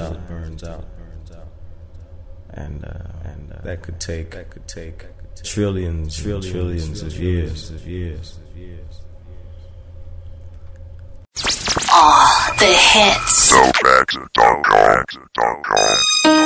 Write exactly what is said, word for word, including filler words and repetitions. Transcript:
out, burns out, and uh, and uh, that could take that could take trillions, trillions, trillions of years, of years, of years. Ah, the hits. So back to Don't Go.